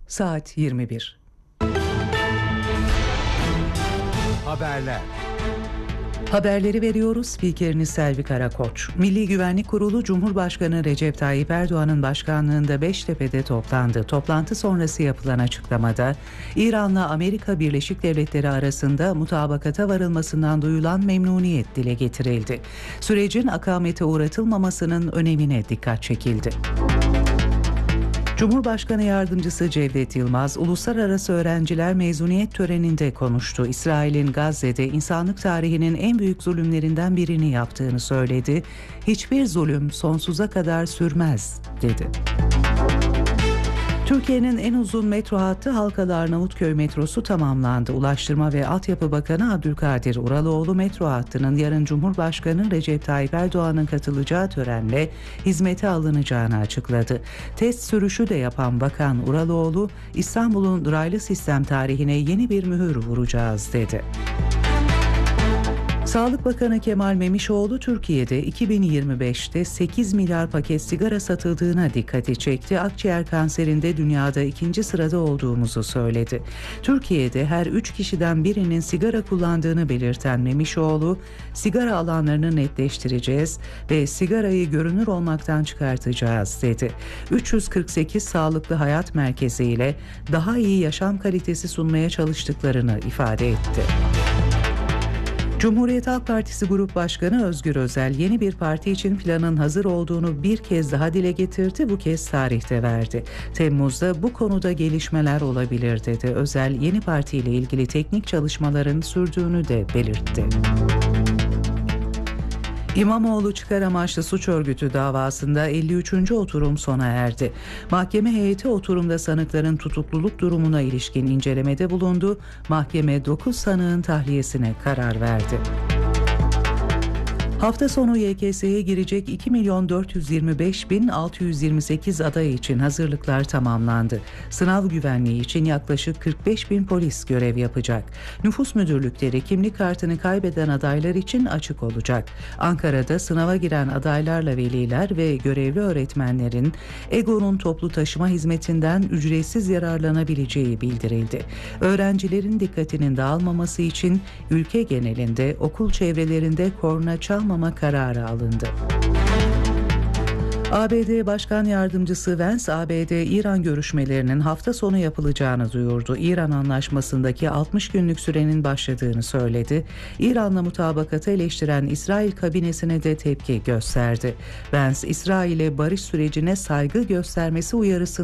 Saat 21. Haberler. Haberleri veriyoruz. Spikeriniz Selvi Karakoç. Milli Güvenlik Kurulu Cumhurbaşkanı Recep Tayyip Erdoğan'ın başkanlığında Beştepe'de toplandı. Toplantı sonrası yapılan açıklamada İran'la Amerika Birleşik Devletleri arasında mutabakata varılmasından duyulan memnuniyet dile getirildi. Sürecin akamete uğratılmamasının önemine dikkat çekildi. Cumhurbaşkanı Yardımcısı Cevdet Yılmaz, uluslararası öğrenciler mezuniyet töreninde konuştu. İsrail'in Gazze'de insanlık tarihinin en büyük zulümlerinden birini yaptığını söyledi. Hiçbir zulüm sonsuza kadar sürmez, dedi. Türkiye'nin en uzun metro hattı Halkalı-Arnavutköy metrosu tamamlandı. Ulaştırma ve Altyapı Bakanı Abdülkadir Uraloğlu metro hattının yarın Cumhurbaşkanı Recep Tayyip Erdoğan'ın katılacağı törenle hizmete alınacağını açıkladı. Test sürüşü de yapan Bakan Uraloğlu, İstanbul'un raylı sistem tarihine yeni bir mühür vuracağız, dedi. Sağlık Bakanı Kemal Memişoğlu, Türkiye'de 2025'te 8 milyar paket sigara satıldığına dikkati çekti. Akciğer kanserinde dünyada 2. sırada olduğumuzu söyledi. Türkiye'de her 3 kişiden birinin sigara kullandığını belirten Memişoğlu, sigara alanlarını netleştireceğiz ve sigarayı görünür olmaktan çıkartacağız, dedi. 348 Sağlıklı Hayat Merkezi ile daha iyi yaşam kalitesi sunmaya çalıştıklarını ifade etti. Cumhuriyet Halk Partisi Grup Başkanı Özgür Özel, yeni bir parti için planın hazır olduğunu bir kez daha dile getirdi, bu kez tarihte verdi. Temmuz'da bu konuda gelişmeler olabilir, dedi. Özel, yeni partiyle ilgili teknik çalışmaların sürdüğünü de belirtti. İmamoğlu çıkar amaçlı suç örgütü davasında 53. oturum sona erdi. Mahkeme heyeti oturumda sanıkların tutukluluk durumuna ilişkin incelemede bulundu. Mahkeme 9 sanığın tahliyesine karar verdi. Hafta sonu YKS'ye girecek 2.425.628 aday için hazırlıklar tamamlandı. Sınav güvenliği için yaklaşık 45.000 polis görev yapacak. Nüfus müdürlükleri kimlik kartını kaybeden adaylar için açık olacak. Ankara'da sınava giren adaylarla veliler ve görevli öğretmenlerin EGO'nun toplu taşıma hizmetinden ücretsiz yararlanabileceği bildirildi. Öğrencilerin dikkatinin dağılmaması için ülke genelinde okul çevrelerinde korna çalmama kararı alındı. ABD Başkan Yardımcısı Vance, ABD-İran görüşmelerinin hafta sonu yapılacağını duyurdu. İran anlaşmasındaki 60 günlük sürenin başladığını söyledi. İran'la mutabakatı eleştiren İsrail kabinesine de tepki gösterdi. Vance, İsrail'e barış sürecine saygı göstermesi uyarısını